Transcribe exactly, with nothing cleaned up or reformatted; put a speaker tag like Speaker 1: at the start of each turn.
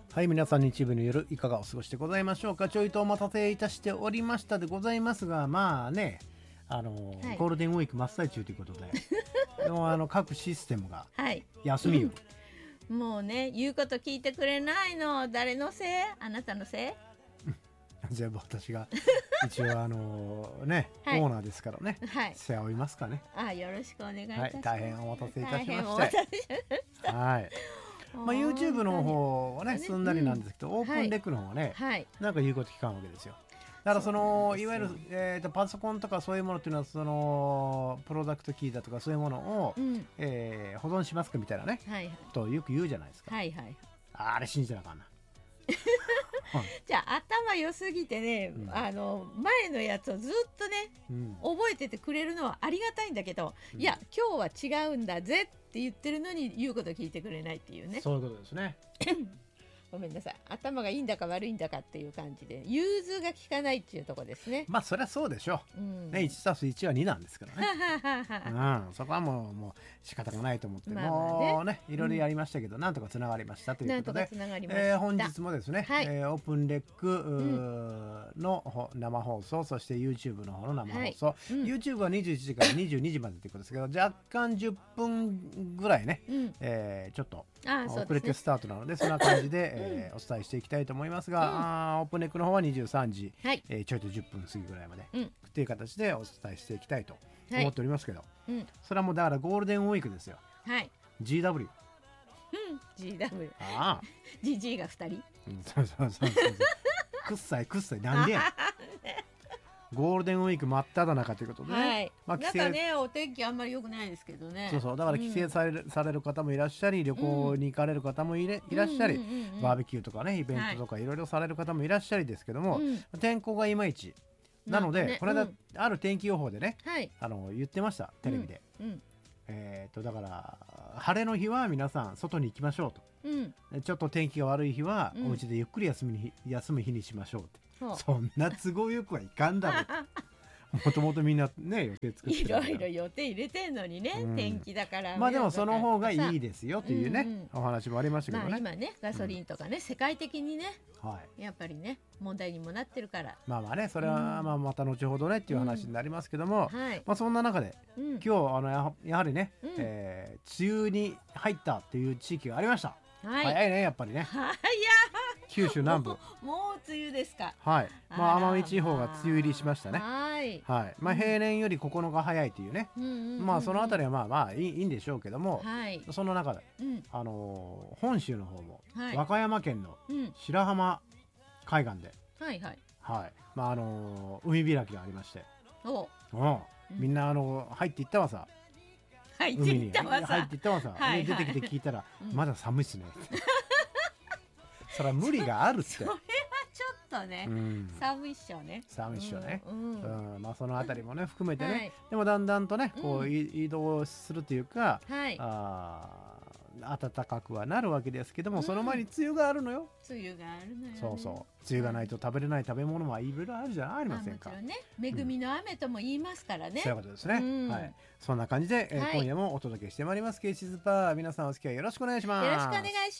Speaker 1: はい、皆さん日曜日の夜いかがお過ごしでございましょうか。ちょいとお待たせいたしておりましたでございますが、まあね、あの、はい、ゴールデンウィーク真っ最中ということででもあの各システムが休みよ、はい、
Speaker 2: もうね、言うこと聞いてくれないの。誰のせい？あなたのせい？
Speaker 1: 全部私が一応あのね、はい、オーナーですからね、はい、世話を負いますかね。
Speaker 2: あ、よろしくお願いいたします、はい、
Speaker 1: 大変お待たせいたしまして、はい、まあ、YouTube の方はねすんなりなんですけど、うん、オープンレックの方はね、はい、なんか言うこと聞かんわけですよ。だからそのいわゆる、えー、とパソコンとかそういうものっていうのはそのプロダクトキーだとかそういうものを、うん、えー、保存しますかみたいなね、はいはい、とよく言うじゃないですか、はいはい、あれ信じなあかんな
Speaker 2: じゃあ頭良すぎてね、うん、あの前のやつをずっとね、うん、覚えててくれるのはありがたいんだけど、うん、いや今日は違うんだぜって言ってるのに言うこと聞いてくれないっていうね。
Speaker 1: そういうことですね
Speaker 2: ごめんなさい、頭がいいんだか悪いんだかっていう感じで融通が利かないっていうところですね。
Speaker 1: まあそりゃそうでしょう、うん、ね、いちたすいちはになんですからねうん、そこはもう、もう仕方がないと思って、まあまあね、もうねいろいろやりましたけど、うん、なんとかつながりましたということで、えー、本日もですね、はい、えー、オープンレックの生放送、そして YouTube の方の生放送、はい、うん、YouTube はにじゅういちじからにじゅうにじまでということですけど、若干じゅっぷんぐらいね、うん、えー、ちょっと遅れてスタートなので、そんな感じで、えー、お伝えしていきたいと思いますが、うん、あオープンレックの方はにじゅうさんじ、はい、えー、ちょいとじゅっぷん過ぎぐらいまで、うん、っていう形でお伝えしていきたいと思っておりますけど、はい、うん、それはもうだからゴールデンウィークですよ、はい、ジーダブリュー、
Speaker 2: うん、ジーダブリュー、ああジジイがふたり、
Speaker 1: うん、そうそうそうそうくっさいくっさいなんでやゴールデンウィーク真っ只中ということで、ね、はい、
Speaker 2: まあ、なんかねお天気あんまり良くないですけどね。
Speaker 1: そうそう、だから帰省される、うん、される方もいらっしゃり、旅行に行かれる方もい, れ、うん、いらっしゃり、うんうんうんうん、バーベキューとかねイベントとかいろいろされる方もいらっしゃりですけども、はい、天候がいまいちなので、ね、この間、うん、ある天気予報でね、はい、あの言ってましたテレビで、うんうん、えー、とだから晴れの日は皆さん外に行きましょうと、うん、ちょっと天気が悪い日は、うん、お家でゆっくり休みに休む日にしましょうって、うん、そんな都合よくはいかんだろうもともとみんなね予定作ってるから
Speaker 2: いろいろ予定入れてんのにね、うん、天気だから
Speaker 1: まあでもその方がいいですよというね、うんうん、お話もありましたけどね、
Speaker 2: まあ、今ねガソリンとかね、うん、世界的にね、はい、やっぱりね問題にもなってるから、
Speaker 1: まあまあねそれはまあまた後ほどねっていう話になりますけども、うんはい、まあ、そんな中で、うん、今日あの や, やはりね、うん、えー、梅雨に入ったっていう地域がありました、はい、早いねやっぱりね、
Speaker 2: 早い
Speaker 1: 九州南部
Speaker 2: もう、もう梅雨ですか。
Speaker 1: はい、まあ、奄美地方が梅雨入りしましたね。はい、はい、まあ、平年よりここのか早いというね、うん、まあそのあたりはまあまあいい、いいんでしょうけども、はい、その中で、うん、あのー、本州の方も、はい、和歌山県の白浜海岸で、はいはいはい、まああのー、海開きがありまして、おお、うん、みんなあのー、入っていったわさ。
Speaker 2: 入っていったわさ。
Speaker 1: 入っていったわさ。はいはい、出てきて聞いたら、うん、まだ寒いっすね。それは無理があるって。
Speaker 2: それはちょっとね、うん、寒いっしょね。
Speaker 1: 寒いっしょね。うんうん、まあそのあたりもね含めてね、はい、でもだんだんとねこう、うん、移動するというか、はい、あ暖かくはなるわけですけども、うん、その前に梅雨があるのよ。
Speaker 2: 梅雨があるのよ、ね。
Speaker 1: そうそう。梅雨がないと食べれない食べ物はいろいろあるじゃありませんか。
Speaker 2: まあ、もちろんね、恵みの雨とも言いますからね。
Speaker 1: うん、そういうことですね。うん、はい。そんな感じで、えーはい、今夜もお届けしてまいります。ケーシースーパー、皆さんお付き合いよろしくお願いします。
Speaker 2: よろしくお願いします。